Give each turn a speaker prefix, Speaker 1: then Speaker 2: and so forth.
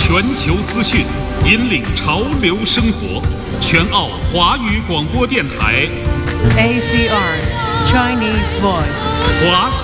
Speaker 1: 全球资讯，引领潮流生活。全澳华语广播电台
Speaker 2: ACR Chinese Voice
Speaker 1: 华夏